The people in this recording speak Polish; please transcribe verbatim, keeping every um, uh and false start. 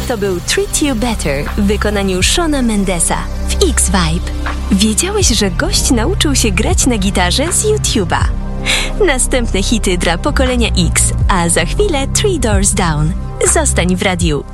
To był Treat You Better w wykonaniu Shona Mendesa w X-Vibe. Wiedziałeś, że gość nauczył się grać na gitarze z YouTube'a? Następne hity dla pokolenia X, a za chwilę Three Doors Down. Zostań w radiu